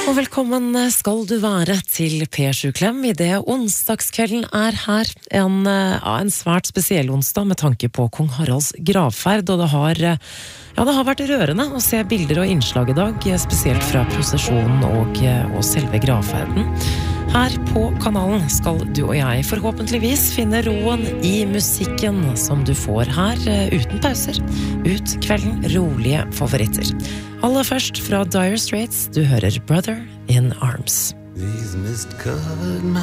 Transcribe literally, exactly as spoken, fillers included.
Og velkommen skal du være til P sju Klem I det onsdagskvelden er her. En, ja, en svært spesiell onsdag med tanke på kong Haralds gravferd, og det har, ja, det har vært rørende å se bilder og innslag I dag, spesielt fra prosesjonen og, og selve gravferden. Her på kanalen skal du og jeg forhåpentligvis finne roen I musikken som du får her, uten pauser. Ut kvelden rolige favoritter. Aller først fra Dire Straits, du hører Brother in Arms.